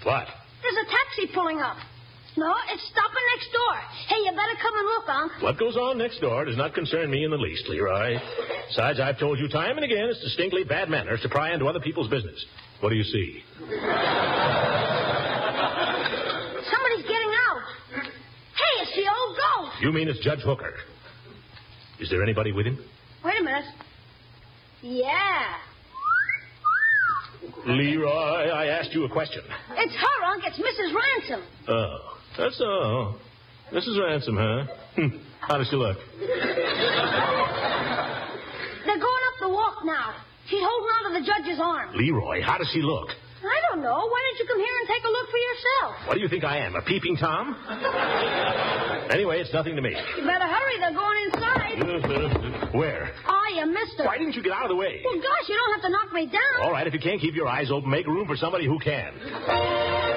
What? There's a taxi pulling up. No, it's stopping next door. Hey, you better come and look, Unc. What goes on next door does not concern me in the least, Leroy. Besides, I've told you time and again it's distinctly bad manners to pry into other people's business. What do you see? Somebody's getting out. Hey, it's the old ghost. You mean it's Judge Hooker. Is there anybody with him? Wait a minute. Yeah. Leroy, I asked you a question. It's her, Unc. It's Mrs. Ransom. Oh, that's all. Mrs. Ransom, huh? How does she look? They're going up the walk now. She's holding on to the judge's arm. Leroy, how does she look? I don't know. Why don't you come here and take a look for yourself? What do you think I am, a peeping Tom? Anyway, it's nothing to me. You better hurry. They're going inside. Where? Oh, you missed her. Why didn't you get out of the way? Well, gosh, you don't have to knock me down. All right, if you can't keep your eyes open, make room for somebody who can.